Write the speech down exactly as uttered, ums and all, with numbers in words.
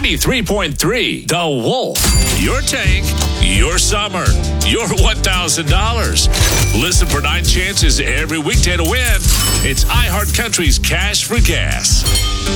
ninety-three point three The Wolf. Your tank, your summer, your one thousand dollars. Listen for nine chances every weekday to win. It's iHeart Country's Cash for Gas.